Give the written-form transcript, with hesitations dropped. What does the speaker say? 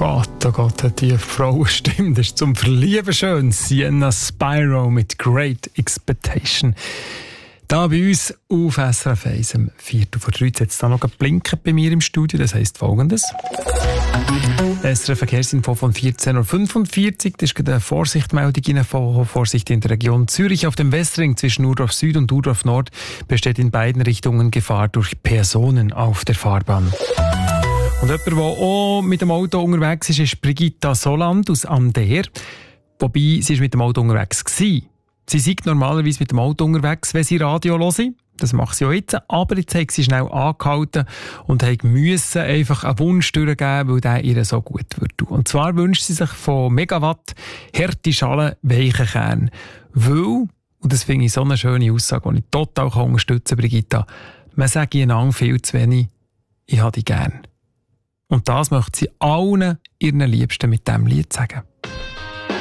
Gott, hat die Frauenstimme. Das ist zum Verlieben schön. Sienna Spyro mit Great Expectation. Da bei uns auf SRF 1 um 2:45 hat es da noch geblinkt bei mir im Studio. Das heisst Folgendes. SRF Verkehrsinfo von 14:45 Uhr. Das ist eine Vorsichtmeldung von Vorsicht in der Region Zürich. Auf dem Westring zwischen Urdorf Süd und Urdorf Nord besteht in beiden Richtungen Gefahr durch Personen auf der Fahrbahn. Und jemand, der auch mit dem Auto unterwegs ist Brigitta Soland aus Ander. Wobei, sie war mit dem Auto unterwegs gewesen. Sie ist normalerweise mit dem Auto unterwegs, wenn sie Radio hören. Das macht sie auch jetzt. Aber jetzt hat sie schnell angehalten und musste einfach einen Wunsch durchgeben, weil der ihr so gut wird. Und zwar wünscht sie sich von Megawatt harte Schalen weichen Kern. Weil, und das finde ich so eine schöne Aussage, die ich total unterstützen kann, Brigitta, man sagt einander viel zu wenig, ich habe dich gern. Und das möchte sie allen ihren Liebsten mit diesem Lied sagen.